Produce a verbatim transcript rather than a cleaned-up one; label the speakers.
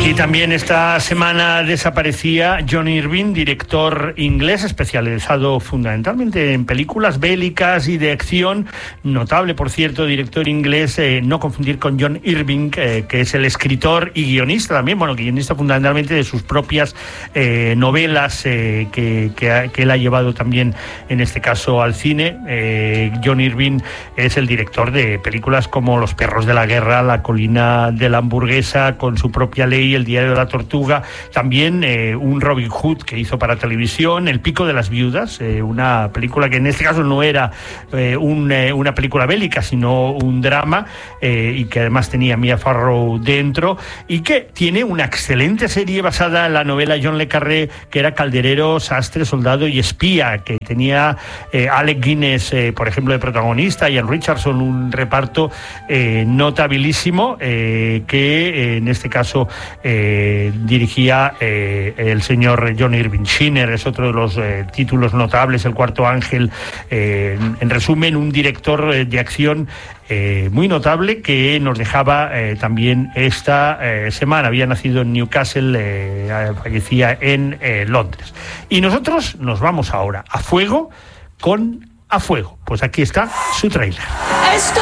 Speaker 1: Y también esta semana desaparecía John Irving, director inglés especializado fundamentalmente en películas bélicas y de acción. Notable, por cierto, director inglés, eh, no confundir con John Irving, eh, que es el escritor y guionista también, bueno, guionista fundamentalmente de sus propias eh, novelas eh, que, que, que él ha llevado también, en este caso, al cine. Eh, John Irving es el director de películas como Los perros de la guerra, La colina de la hamburguesa, con su propia ley, El diario de la tortuga, también eh, un Robin Hood que hizo para televisión, El pico de las viudas, eh, una película que en este caso no era eh, un, eh, una película bélica, sino un drama, eh, y que además tenía Mia Farrow dentro, y que tiene una excelente serie basada en la novela John le Carré, que era calderero, sastre, soldado y espía, que tenía eh, Alec Guinness, eh, por ejemplo, de protagonista, y Ian Richardson, un reparto eh, notabilísimo, eh, que eh, en este caso Eh, dirigía eh, el señor John Irving. Schindler es otro de los eh, títulos notables, El cuarto ángel. Eh, en, en resumen, un director eh, de acción eh, muy notable que nos dejaba eh, también esta eh, semana. Había nacido en Newcastle, eh, fallecía en eh, Londres. Y nosotros nos vamos ahora a fuego con A Fuego. Pues aquí está su tráiler.